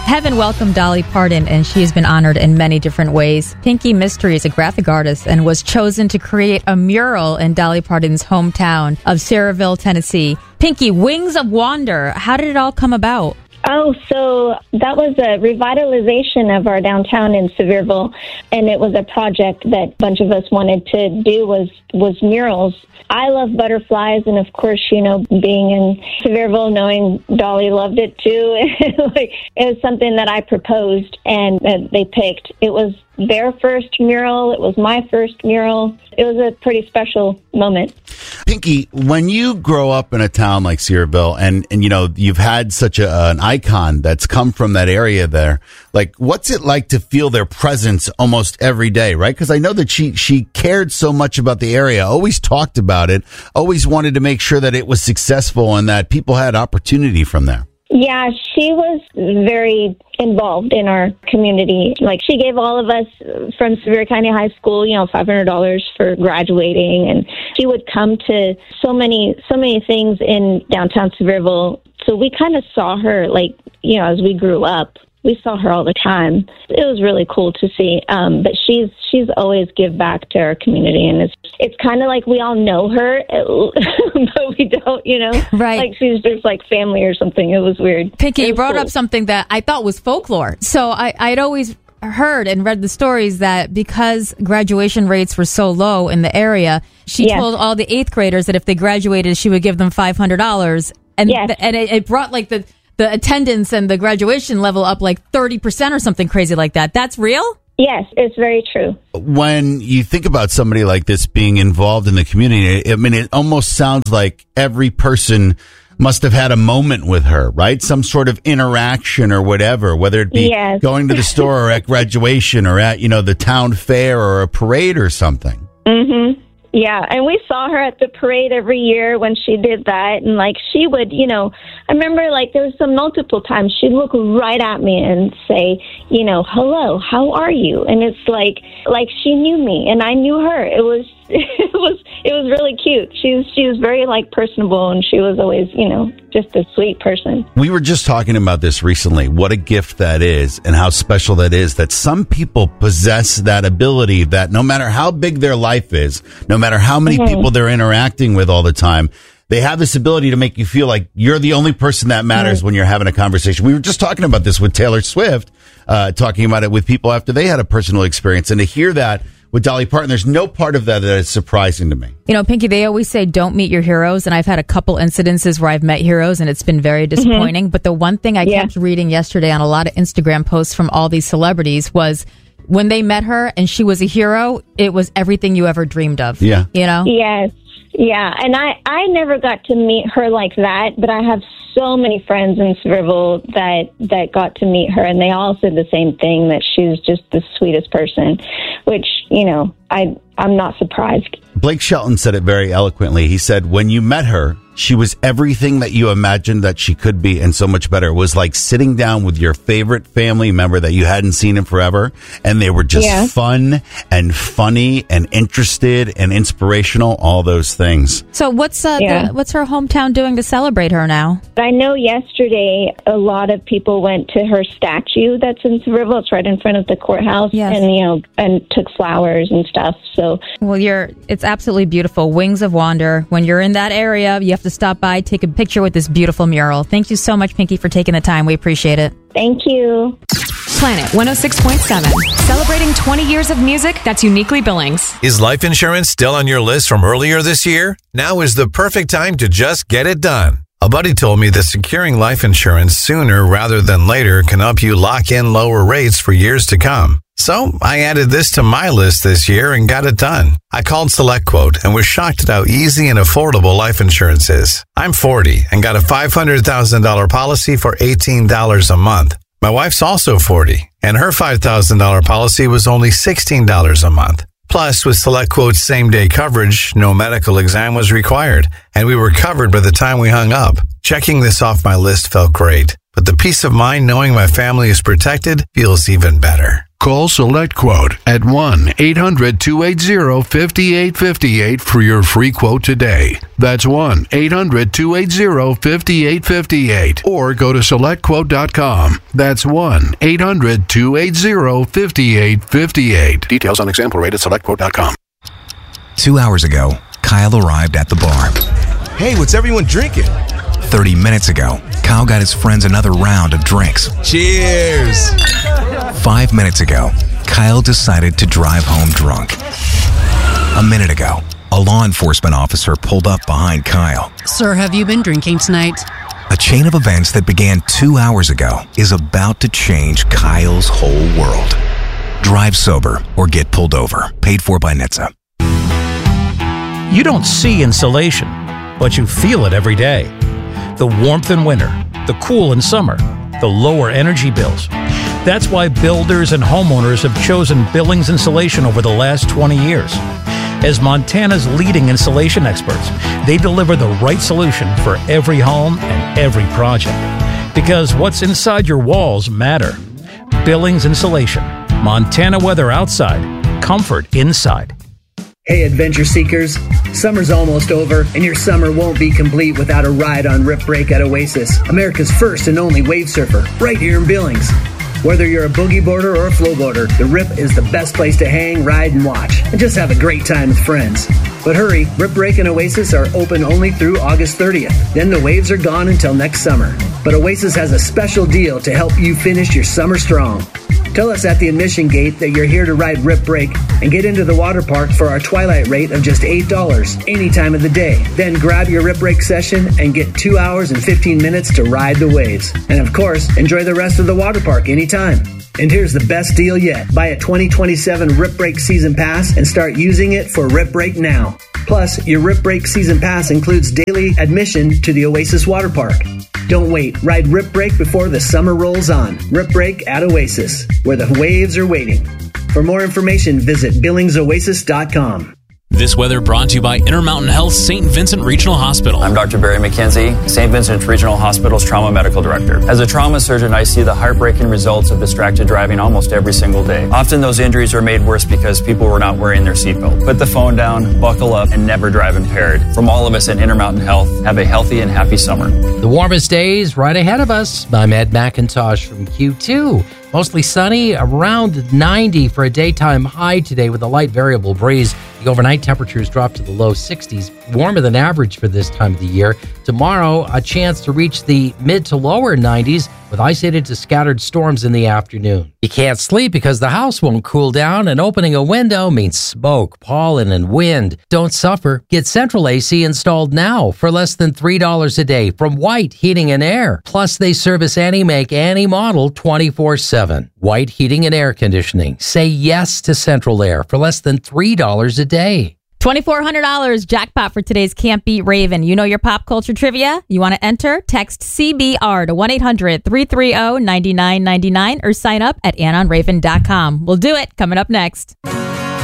Heaven welcomed Dolly Parton, and she has been honored in many different ways. Pinky Mystery is a graphic artist and was chosen to create a mural in Dolly Parton's hometown of Sayreville, Tennessee. Pinky, Wings of Wander, how did it all come about? Oh, so that was a revitalization of our downtown in Sayreville, and it was a project that a bunch of us wanted to do was murals. I love butterflies, and of course, you know, being in Sayreville, knowing Dolly loved it too, it was something that I proposed, and they picked. It was their first mural. It was my first mural. It was a pretty special moment. Pinky, when you grow up in a town like Sayreville and you know, you've had such an icon that's come from that area there, like, what's it like to feel their presence almost every day, right? Because I know that she cared so much about the area, always talked about it, always wanted to make sure that it was successful and that people had opportunity from there. Yeah, she was very involved in our community. Like, she gave all of us from Sevier County High School, you know, $500 for graduating, and she would come to so many things in downtown Sayreville. So we kind of saw her, like, you know, as we grew up. We saw her all the time. It was really cool to see. But she's always give back to our community, and it's kind of like we all know her, but we don't, you know? Right. Like she's just like family or something. It was weird. Pinky, you brought cool. up something that I thought was folklore. So I'd always heard and read the stories that because graduation rates were so low in the area, she told all the 8th graders that if they graduated, she would give them $500. And it brought like the attendance and the graduation level up like 30% or something crazy like that. That's real? Yes, it's very true. When you think about somebody like this being involved in the community, I mean, it almost sounds like every person must have had a moment with her, right? Some sort of interaction or whatever, whether it be going to the store or at graduation or at, you know, the town fair or a parade or something. Mm-hmm. Yeah, and we saw her at the parade every year when she did that, and like she would, you know, I remember like there was some multiple times she'd look right at me and say, you know, hello, how are you? And it's like she knew me and I knew her. It was really cute. She was very like personable, and she was always, you know, just a sweet person. We were just talking about this recently. What a gift that is, and how special that is, that some people possess that ability that no matter how big their life is, no matter how many people they're interacting with all the time, they have this ability to make you feel like you're the only person that matters when you're having a conversation. We were just talking about this with Taylor Swift, talking about it with people after they had a personal experience. And to hear that with Dolly Parton, there's no part of that is surprising to me. You know, Pinky, they always say don't meet your heroes, and I've had a couple incidences where I've met heroes, and it's been very disappointing. But the one thing I kept reading yesterday on a lot of Instagram posts from all these celebrities was when they met her and she was a hero, it was everything you ever dreamed of. Yeah. You know? Yes. Yeah, and I never got to meet her like that, but I have so many friends in Sayreville that got to meet her, and they all said the same thing, that she's just the sweetest person, which, you know, I'm not surprised. Blake Shelton said it very eloquently. He said, when you met her, she was everything that you imagined that she could be and so much better. It was like sitting down with your favorite family member that you hadn't seen in forever, and they were just fun and funny and interested and inspirational, all those things. So what's her hometown doing to celebrate her now? I know yesterday a lot of people went to her statue that's in Sayreville. It's right in front of the courthouse, and, you know, and took flowers and stuff. So, well, it's absolutely beautiful. Wings of Wander. When you're in that area, you have to stop by, take a picture with this beautiful mural. Thank you so much, Pinky, for taking the time. We appreciate it. Thank you. Planet 106.7. Celebrating 20 years of music that's uniquely Billings. Is life insurance still on your list from earlier this year? Now is the perfect time to just get it done. A buddy told me that securing life insurance sooner rather than later can help you lock in lower rates for years to come. So I added this to my list this year and got it done. I called SelectQuote and was shocked at how easy and affordable life insurance is. I'm 40 and got a $500,000 policy for $18 a month. My wife's also 40, and her $5,000 policy was only $16 a month. Plus, with SelectQuote's same-day coverage, no medical exam was required, and we were covered by the time we hung up. Checking this off my list felt great, but the peace of mind knowing my family is protected feels even better. Call Select Quote at 1-800-280-5858 for your free quote today. That's 1-800-280-5858. Or go to SelectQuote.com. That's 1-800-280-5858. Details on example rate at SelectQuote.com. 2 hours ago, Kyle arrived at the bar. Hey, what's everyone drinking? 30 minutes ago, Kyle got his friends another round of drinks. Cheers! 5 minutes ago, Kyle decided to drive home drunk. A minute ago, a law enforcement officer pulled up behind Kyle. Sir, have you been drinking tonight? A chain of events that began 2 hours ago is about to change Kyle's whole world. Drive sober or get pulled over. Paid for by NHTSA. You don't see insulation, but you feel it every day. The warmth in winter, the cool in summer, the lower energy bills. That's why builders and homeowners have chosen Billings Insulation over the last 20 years. As Montana's leading insulation experts, they deliver the right solution for every home and every project. Because what's inside your walls matter. Billings Insulation. Montana weather outside, comfort inside. Hey, adventure seekers. Summer's almost over, and your summer won't be complete without a ride on Rip Break at Oasis, America's first and only wave surfer, right here in Billings. Whether you're a boogie boarder or a flow boarder, the Rip is the best place to hang, ride, and watch, and just have a great time with friends. But hurry, Rip Break and Oasis are open only through August 30th. Then the waves are gone until next summer. But Oasis has a special deal to help you finish your summer strong. Tell us at the admission gate that you're here to ride Rip Break and get into the water park for our twilight rate of just $8 any time of the day. Then grab your Rip Break session and get 2 hours and 15 minutes to ride the waves. And of course, enjoy the rest of the water park anytime. And here's the best deal yet. Buy a 2027 Rip Break Season Pass and start using it for Rip Break now. Plus, your Rip Break Season Pass includes daily admission to the Oasis Water Park. Don't wait. Ride Rip Break before the summer rolls on. Rip Break at Oasis, where the waves are waiting. For more information, visit BillingsOasis.com. This weather brought to you by Intermountain Health St. Vincent Regional Hospital. I'm Dr. Barry McKenzie, St. Vincent Regional Hospital's Trauma Medical Director. As a trauma surgeon, I see the heartbreaking results of distracted driving almost every single day. Often those injuries are made worse because people were not wearing their seatbelt. Put the phone down, buckle up, and never drive impaired. From all of us at Intermountain Health, have a healthy and happy summer. The warmest days right ahead of us. I'm Ed McIntosh from Q2. Mostly sunny, around 90 for a daytime high today with a light variable breeze. The overnight temperatures drop to the low 60s, warmer than average for this time of the year. Tomorrow, a chance to reach the mid to lower 90s with isolated to scattered storms in the afternoon. You can't sleep because the house won't cool down, and opening a window means smoke, pollen, and wind. Don't suffer. Get central AC installed now for less than $3 a day from White Heating and Air. Plus, they service any make, any model 24/7. White Heating and Air Conditioning. Say yes to Central Air for less than $3 a day. $2,400 jackpot for today's Can't Beat Raven. You know your pop culture trivia? You want to enter? Text CBR to 1-800-330-9999 or sign up at AnnonRaven.com. We'll do it. Coming up next.